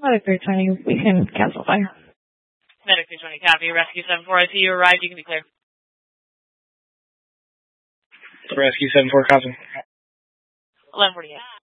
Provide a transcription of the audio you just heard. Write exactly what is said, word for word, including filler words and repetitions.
Medic three twenty, we can cancel fire. Medic three twenty, copy. Rescue seven four, I see you arrived. You can be cleared. Rescue seven four, copy. eleven forty-eight.